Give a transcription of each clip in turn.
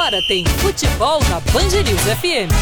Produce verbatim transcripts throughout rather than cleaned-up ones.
Agora tem futebol na Band News F M.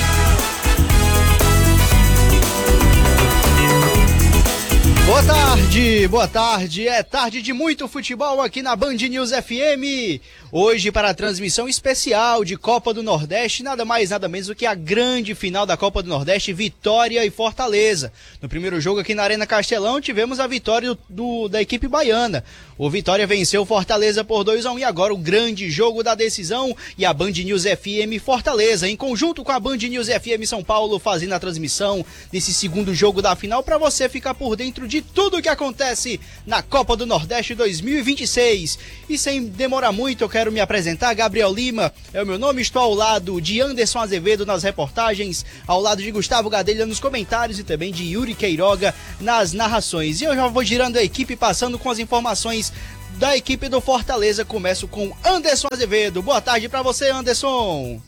Boa tarde, boa tarde, é tarde de muito futebol aqui na Band News F M. Hoje para a transmissão especial de Copa do Nordeste, nada mais nada menos do que a grande final da Copa do Nordeste, Vitória e Fortaleza. No primeiro jogo aqui na Arena Castelão tivemos a vitória do, do, da equipe baiana. O Vitória venceu o Fortaleza por dois a um e agora o grande jogo da decisão e a Band News F M Fortaleza, em conjunto com a Band News F M São Paulo, fazendo a transmissão desse segundo jogo da final para você ficar por dentro de tudo o que acontece na Copa do Nordeste dois mil e vinte e seis. E sem demorar muito, eu quero me apresentar. Gabriel Lima é o meu nome, estou ao lado de Anderson Azevedo nas reportagens, ao lado de Gustavo Gadelha nos comentários e também de Yuri Queiroga nas narrações. E eu já vou girando a equipe, passando com as informações da equipe do Fortaleza. Começo com Anderson Azevedo. Boa tarde para você, Anderson.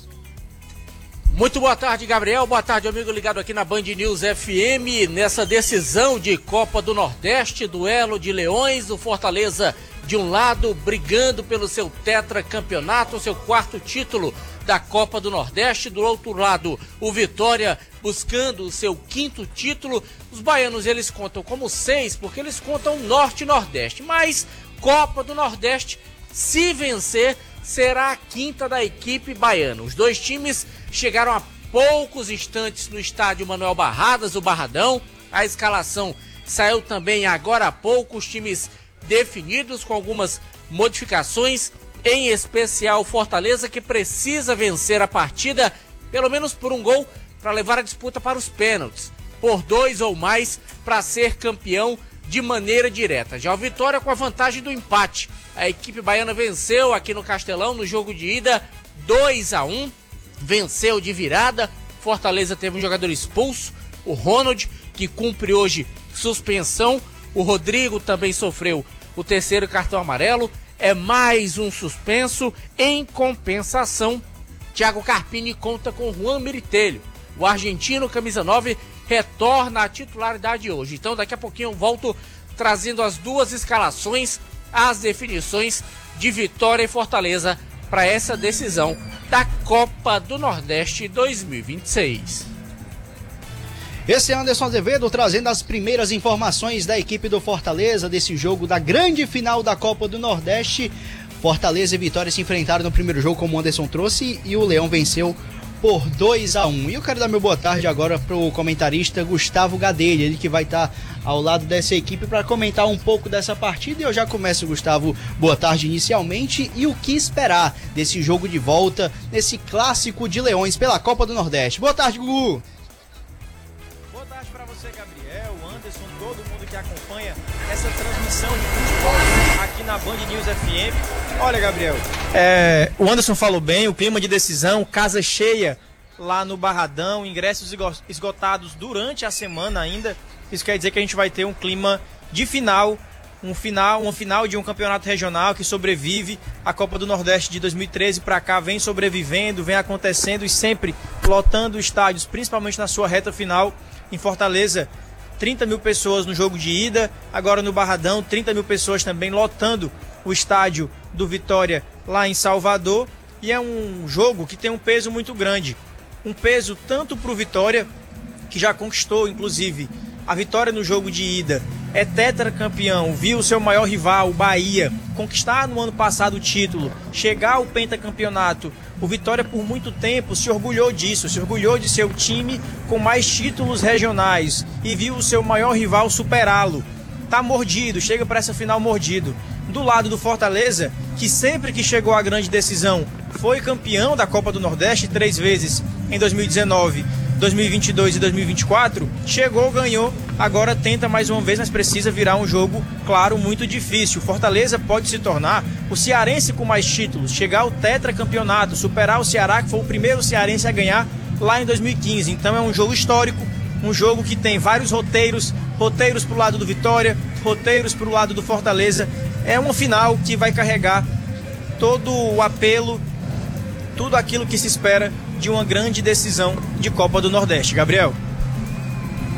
Muito boa tarde, Gabriel. Boa tarde, amigo ligado aqui na Band News F M. Nessa decisão de Copa do Nordeste, duelo de leões, o Fortaleza de um lado brigando pelo seu tetracampeonato, seu quarto título da Copa do Nordeste. Do outro lado, o Vitória buscando o seu quinto título. Os baianos, eles contam como seis, porque eles contam Norte e Nordeste. Mas Copa do Nordeste, se vencer, será a quinta da equipe baiana. Os dois times chegaram a poucos instantes no estádio Manuel Barradas, o Barradão. A escalação saiu também agora há pouco, os times definidos com algumas modificações, em especial Fortaleza, que precisa vencer a partida, pelo menos por um gol, para levar a disputa para os pênaltis, por dois ou mais, para ser campeão de maneira direta. Já o Vitória com a vantagem do empate. A equipe baiana venceu aqui no Castelão no jogo de ida dois a um, venceu de virada. Fortaleza teve um jogador expulso, o Ronald, que cumpre hoje suspensão. O Rodrigo também sofreu o terceiro cartão amarelo, é mais um suspenso. Em compensação, Thiago Carpini conta com Juan Miritelho. O argentino, camisa nove, retorna à titularidade hoje. Então daqui a pouquinho eu volto trazendo as duas escalações, as definições de Vitória e Fortaleza para essa decisão da Copa do Nordeste dois mil e vinte e seis. Esse é Anderson Azevedo trazendo as primeiras informações da equipe do Fortaleza desse jogo da grande final da Copa do Nordeste. Fortaleza e Vitória se enfrentaram no primeiro jogo, como o Anderson trouxe, e o Leão venceu por dois a um. E eu quero dar meu boa tarde agora pro comentarista Gustavo Gadelha, ele que vai estar ao lado dessa equipe para comentar um pouco dessa partida. E eu já começo, Gustavo, boa tarde inicialmente, e o que esperar desse jogo de volta, nesse clássico de leões pela Copa do Nordeste. Boa tarde, Gugu. Boa tarde para você, Gabriel, Anderson, todo mundo que acompanha essa transmissão de futebol aqui na Band News F M. Olha, Gabriel, é, o Anderson falou bem, o clima de decisão, casa cheia lá no Barradão, ingressos esgotados durante a semana ainda. Isso quer dizer que a gente vai ter um clima de final, um final, uma final de um campeonato regional que sobrevive. A Copa do Nordeste de dois mil e treze para cá vem sobrevivendo, vem acontecendo e sempre lotando estádios, principalmente na sua reta final. Em Fortaleza, trinta mil pessoas no jogo de ida, agora no Barradão, trinta mil pessoas também lotando o estádio do Vitória lá em Salvador. E é um jogo que tem um peso muito grande, um peso tanto para o Vitória, que já conquistou inclusive a vitória no jogo de ida, é tetracampeão, viu o seu maior rival, o Bahia, conquistar no ano passado o título, chegar ao pentacampeonato. O Vitória por muito tempo se orgulhou disso, se orgulhou de ser o time com mais títulos regionais e viu o seu maior rival superá-lo. Tá mordido, chega para essa final mordido. Do lado do Fortaleza, que sempre que chegou à grande decisão foi campeão da Copa do Nordeste três vezes em dois mil e dezenove, dois mil e vinte e dois e dois mil e vinte e quatro, chegou, ganhou, agora tenta mais uma vez, mas precisa virar um jogo, claro, muito difícil. Fortaleza pode se tornar o cearense com mais títulos, chegar ao tetracampeonato, superar o Ceará, que foi o primeiro cearense a ganhar lá em dois mil e quinze. Então é um jogo histórico, um jogo que tem vários roteiros, roteiros pro lado do Vitória, roteiros pro lado do Fortaleza. É uma final que vai carregar todo o apelo, tudo aquilo que se espera de uma grande decisão de Copa do Nordeste. Gabriel.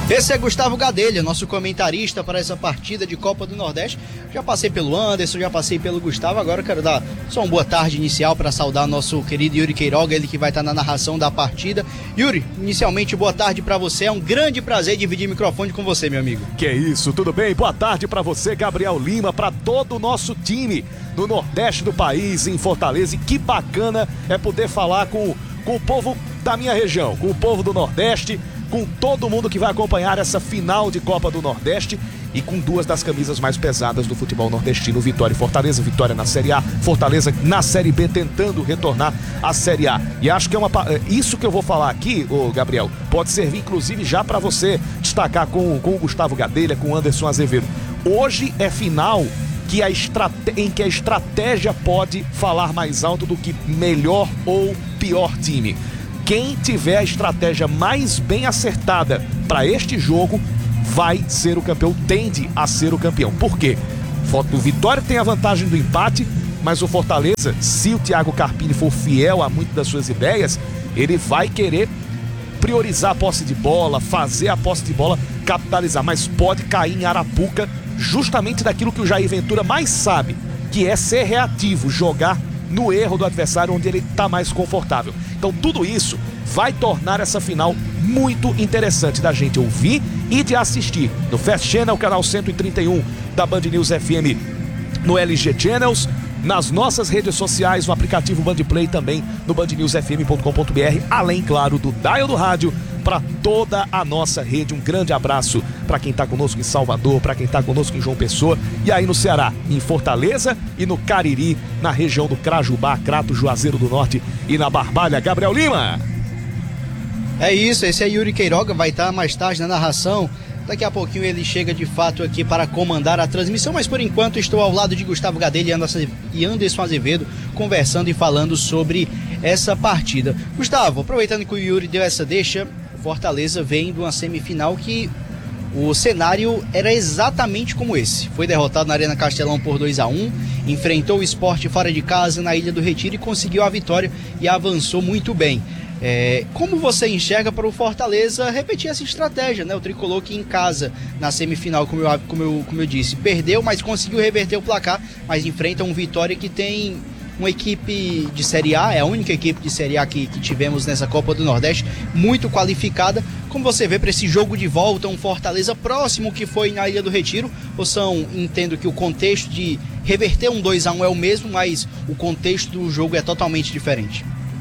Esse é Gustavo Gadelha, nosso comentarista para essa partida de Copa do Nordeste. Já passei pelo Anderson, já passei pelo Gustavo, agora eu quero dar só uma boa tarde inicial para saudar nosso querido Yuri Queiroga, ele que vai estar na narração da partida. Yuri, inicialmente boa tarde para você, é um grande prazer dividir o microfone com você, meu amigo. Que isso, tudo bem? Boa tarde para você, Gabriel Lima, para todo o nosso time no Nordeste do país, em Fortaleza, e que bacana é poder falar com, com o povo da minha região, com o povo do Nordeste, com todo mundo que vai acompanhar essa final de Copa do Nordeste e com duas das camisas mais pesadas do futebol nordestino, Vitória e Fortaleza, Vitória na Série A, Fortaleza na Série B tentando retornar à Série A. E acho que é uma isso que eu vou falar aqui, ô Gabriel, pode servir inclusive já para você destacar com, com o Gustavo Gadelha, com o Anderson Azevedo. Hoje é final que a estrate... em que a estratégia pode falar mais alto do que melhor ou pior time. Quem tiver a estratégia mais bem acertada para este jogo vai ser o campeão, tende a ser o campeão. Por quê? O Vitória tem a vantagem do empate, mas o Fortaleza, se o Thiago Carpini for fiel a muitas das suas ideias, ele vai querer priorizar a posse de bola, fazer a posse de bola, capitalizar, mas pode cair em arapuca justamente daquilo que o Jair Ventura mais sabe, que é ser reativo, jogar no erro do adversário onde ele está mais confortável. Então tudo isso vai tornar essa final muito interessante da gente ouvir e de assistir no Fast Channel, canal cento e trinta e um da Band News F M, no L G Channels, nas nossas redes sociais, no aplicativo Bandplay, também no band news f m ponto com ponto b r, além, claro, do dial do rádio para toda a nossa rede. Um grande abraço para quem está conosco em Salvador, para quem está conosco em João Pessoa, e aí no Ceará, em Fortaleza e no Cariri, na região do Crajubá, Crato, Juazeiro do Norte e na Barbalha. Gabriel Lima. É isso, esse é Yuri Queiroga, vai estar mais tarde na narração. Daqui a pouquinho ele chega de fato aqui para comandar a transmissão, mas por enquanto estou ao lado de Gustavo Gadelha e Anderson Azevedo conversando e falando sobre essa partida. Gustavo, aproveitando que o Yuri deu essa deixa, o Fortaleza vem de uma semifinal que o cenário era exatamente como esse. Foi derrotado na Arena Castelão por dois a um, enfrentou o Sport fora de casa na Ilha do Retiro e conseguiu a vitória e avançou muito bem. É, como você enxerga para o Fortaleza repetir essa estratégia, né? O tricolor que em casa, na semifinal, como eu, como, eu, como eu disse, perdeu, mas conseguiu reverter o placar, mas enfrenta um Vitória que tem uma equipe de Série A, é a única equipe de Série A que, que tivemos nessa Copa do Nordeste, muito qualificada. Como você vê para esse jogo de volta, um Fortaleza próximo que foi na Ilha do Retiro, ou são, entendo que o contexto de reverter um dois a um é o mesmo, mas o contexto do jogo é totalmente diferente?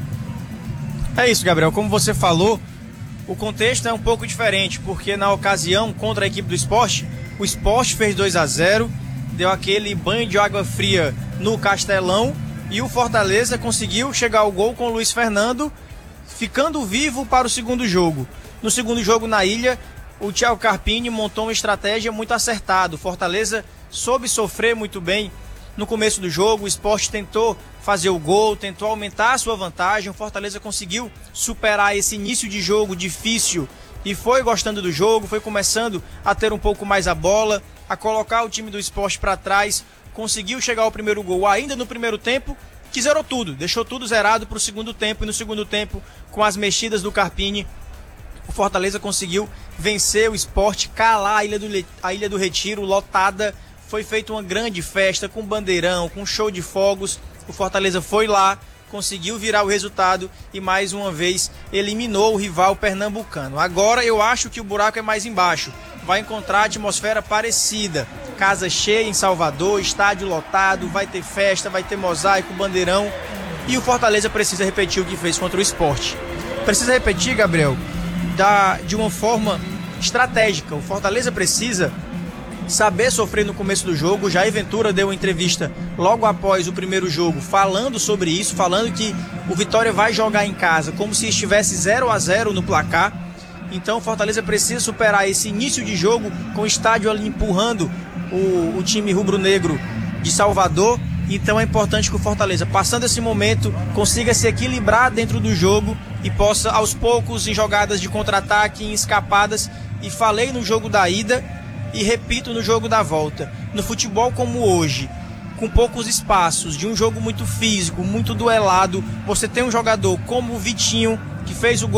É isso, Gabriel, como você falou, o contexto é um pouco diferente, porque na ocasião contra a equipe do Sport, o Sport fez dois a zero, deu aquele banho de água fria no Castelão e o Fortaleza conseguiu chegar ao gol com o Luiz Fernando, ficando vivo para o segundo jogo. No segundo jogo na Ilha, o Thiago Carpini montou uma estratégia muito acertada, o Fortaleza soube sofrer muito bem no começo do jogo, o Sport tentou fazer o gol, tentou aumentar a sua vantagem, o Fortaleza conseguiu superar esse início de jogo difícil e foi gostando do jogo, foi começando a ter um pouco mais a bola, a colocar o time do Sport para trás, conseguiu chegar ao primeiro gol ainda no primeiro tempo, que zerou tudo, deixou tudo zerado para o segundo tempo, e no segundo tempo, com as mexidas do Carpini, o Fortaleza conseguiu vencer o Sport, calar a Ilha do, a Ilha do Retiro, lotada. Foi feita uma grande festa com bandeirão, com show de fogos. O Fortaleza foi lá, conseguiu virar o resultado e mais uma vez eliminou o rival pernambucano. Agora eu acho que o buraco é mais embaixo. Vai encontrar atmosfera parecida. Casa cheia em Salvador, estádio lotado, vai ter festa, vai ter mosaico, bandeirão. E o Fortaleza precisa repetir o que fez contra o Sport. Precisa repetir, Gabriel, da, de uma forma estratégica. O Fortaleza precisa saber sofrer no começo do jogo. Jair Ventura deu uma entrevista logo após o primeiro jogo falando sobre isso, falando que o Vitória vai jogar em casa como se estivesse zero a zero no placar. Então o Fortaleza precisa superar esse início de jogo com o estádio ali empurrando o, o time rubro-negro de Salvador. Então é importante que o Fortaleza, passando esse momento, consiga se equilibrar dentro do jogo e possa aos poucos, em jogadas de contra-ataque, em escapadas. E falei no jogo da ida e repito no jogo da volta, no futebol como hoje, com poucos espaços, de um jogo muito físico, muito duelado, você tem um jogador como o Vitinho, que fez o gol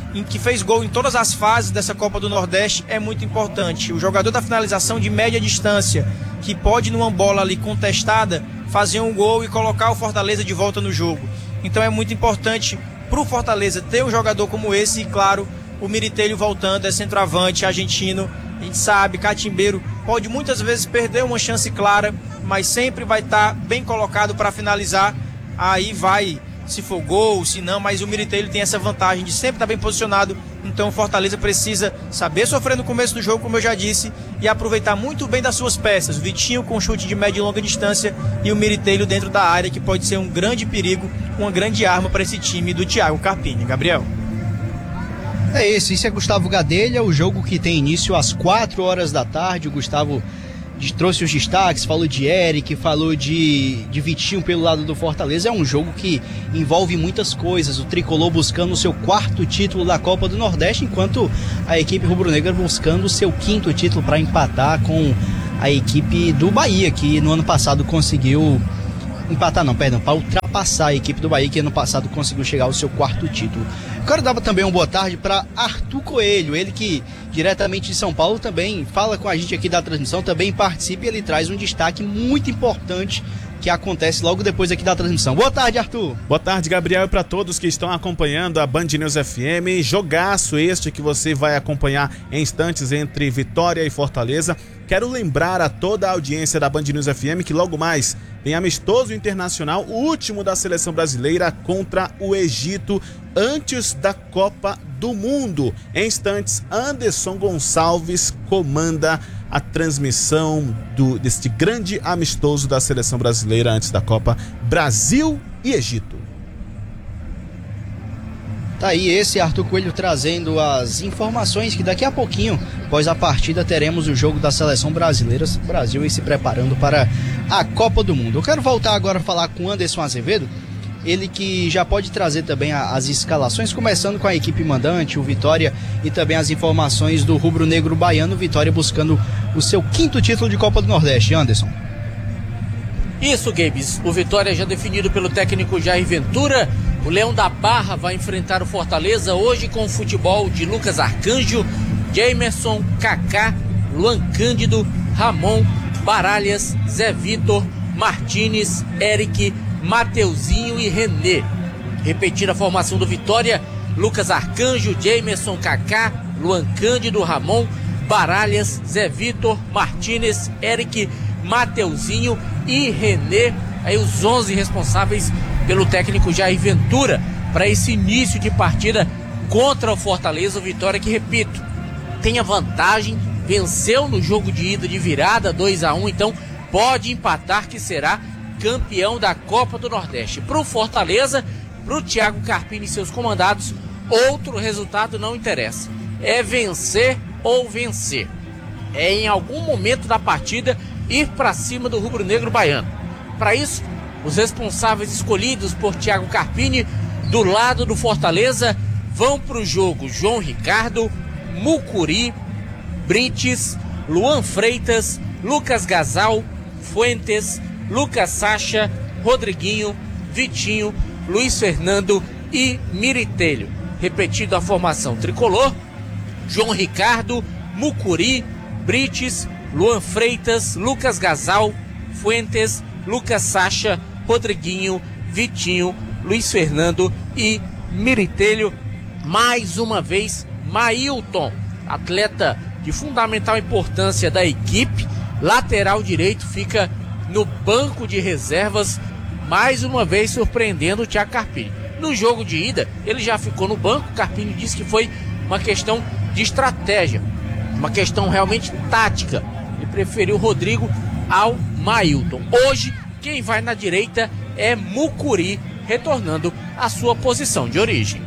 em que fez gol em todas as fases dessa Copa do Nordeste, é muito importante. O jogador da finalização de média distância, que pode numa bola ali contestada, fazer um gol e colocar o Fortaleza de volta no jogo. Então é muito importante pro Fortaleza ter um jogador como esse e, claro, o Miritelho voltando, é centroavante argentino. A gente sabe, catimbeiro pode muitas vezes perder uma chance clara, mas sempre vai estar bem colocado para finalizar. Aí vai, se for gol, se não, mas o Miritelho tem essa vantagem de sempre estar bem posicionado. Então o Fortaleza precisa saber sofrer no começo do jogo, como eu já disse, e aproveitar muito bem das suas peças. O Vitinho com chute de média e longa distância e o Miritelho dentro da área, que pode ser um grande perigo, uma grande arma para esse time do Thiago Carpini. Gabriel. É esse, isso é Gustavo Gadelha, o jogo que tem início às quatro horas da tarde. O Gustavo trouxe os destaques, falou de Eric, falou de, de Vitinho pelo lado do Fortaleza. É um jogo que envolve muitas coisas, o Tricolor buscando o seu quarto título da Copa do Nordeste, enquanto a equipe rubro-negra buscando o seu quinto título para empatar com a equipe do Bahia, que no ano passado conseguiu empatar não, perdão, para ultrapassar a equipe do Bahia, que ano passado conseguiu chegar ao seu quarto título. Quero dar também uma boa tarde para Arthur Coelho, ele que diretamente de São Paulo também fala com a gente aqui da transmissão, também participa e ele traz um destaque muito importante que acontece logo depois aqui da transmissão. Boa tarde, Arthur. Boa tarde, Gabriel, e para todos que estão acompanhando a Band News F M. Jogaço este que você vai acompanhar em instantes entre Vitória e Fortaleza. Quero lembrar a toda a audiência da Band News F M que logo mais tem amistoso internacional, o último da seleção brasileira contra o Egito, antes da Copa do Mundo. Em instantes, Anderson Gonçalves comanda a transmissão do, deste grande amistoso da seleção brasileira antes da Copa Brasil e Egito. Tá aí esse Arthur Coelho trazendo as informações que daqui a pouquinho, após a partida, teremos o jogo da seleção brasileira, Brasil e se preparando para a Copa do Mundo. Eu quero voltar agora a falar com Anderson Azevedo, ele que já pode trazer também a, as escalações, começando com a equipe mandante, o Vitória, e também as informações do rubro-negro baiano, Vitória buscando o seu quinto título de Copa do Nordeste. Anderson. Isso, Gabes. O Vitória já definido pelo técnico Jair Ventura. O Leão da Barra vai enfrentar o Fortaleza hoje com o futebol de Lucas Arcanjo, Jamerson, Kaká, Luan Cândido, Ramon, Baralhas, Zé Vitor, Martínez, Eric, Mateuzinho e René. Repetindo a formação do Vitória: Lucas Arcanjo, Jamerson, Kaká, Luan Cândido, Ramon, Baralhas, Zé Vitor, Martínez, Eric, Mateuzinho e René. Aí os onze responsáveis pelo técnico Jair Ventura para esse início de partida contra o Fortaleza. O Vitória, que, repito, tem a vantagem, venceu no jogo de ida de virada dois a um, então pode empatar, que será campeão da Copa do Nordeste. Para o Fortaleza, para o Thiago Carpini e seus comandados, outro resultado não interessa, é vencer ou vencer, é em algum momento da partida ir para cima do rubro-negro baiano. Para isso, os responsáveis escolhidos por Thiago Carpini do lado do Fortaleza vão para o jogo: João Ricardo, Mucuri, Brites, Luan Freitas, Lucas Gasal, Fuentes, Lucas Sacha, Rodriguinho, Vitinho, Luiz Fernando e Miritelho. Repetindo a formação tricolor: João Ricardo, Mucuri, Brites, Luan Freitas, Lucas Gasal, Fuentes, Lucas Sacha, Rodriguinho, Vitinho, Luiz Fernando e Miritelho. Mais uma vez, Mailton, atleta de fundamental importância da equipe, lateral direito, fica no banco de reservas, mais uma vez surpreendendo o Thiago Carpini. No jogo de ida, ele já ficou no banco. Carpini disse que foi uma questão de estratégia, uma questão realmente tática. Ele preferiu o Rodrigo ao Mailton. Hoje, quem vai na direita é Mucuri, retornando à sua posição de origem.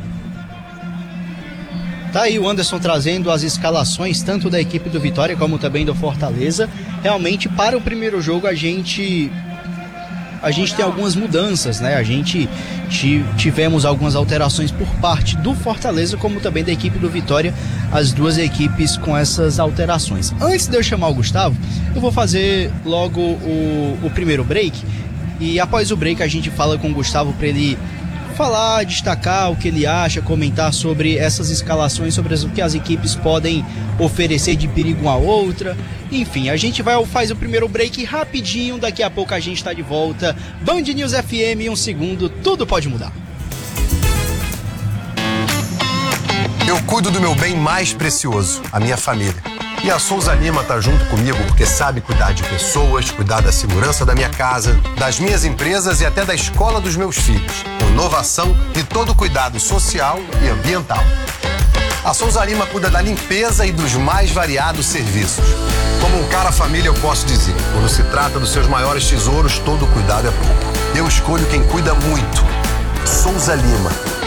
Tá aí o Anderson trazendo as escalações tanto da equipe do Vitória como também do Fortaleza. Realmente, para o primeiro jogo, a gente a gente tem algumas mudanças, né? A gente tivemos algumas alterações por parte do Fortaleza, como também da equipe do Vitória, as duas equipes com essas alterações. Antes de eu chamar o Gustavo, eu vou fazer logo o, o primeiro break, e após o break a gente fala com o Gustavo para ele falar, destacar o que ele acha, comentar sobre essas escalações, sobre o que as equipes podem oferecer de perigo a outra. Enfim, a gente vai faz o primeiro break rapidinho, daqui a pouco a gente tá de volta. Band News F M, em um segundo, tudo pode mudar. Eu cuido do meu bem mais precioso, a minha família. E a Souza Lima tá junto comigo porque sabe cuidar de pessoas, cuidar da segurança da minha casa, das minhas empresas e até da escola dos meus filhos. Com inovação e todo cuidado social e ambiental. A Souza Lima cuida da limpeza e dos mais variados serviços. Como um cara família, eu posso dizer, quando se trata dos seus maiores tesouros, todo cuidado é pouco. Eu escolho quem cuida muito. Souza Lima.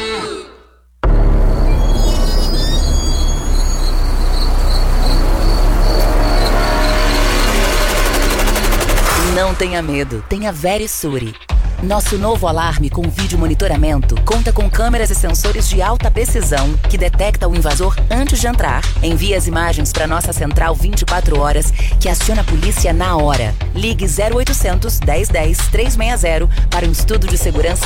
Não tenha medo, tenha Verisure. Nosso novo alarme com vídeo monitoramento conta com câmeras e sensores de alta precisão que detecta o invasor antes de entrar, envia as imagens para nossa central vinte e quatro horas, que aciona a polícia na hora. Ligue zero oitocentos, dez dez, trezentos e sessenta para um estudo de segurança